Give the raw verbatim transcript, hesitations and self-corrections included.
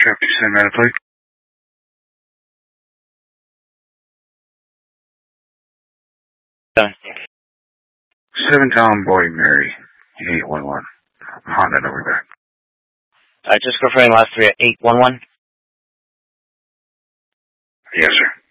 Traffic Center, please. Seven. Seven Tom Boy Mary, eight one one. Honda over there. Uh, just confirming last three at eight one one. Yes, sir.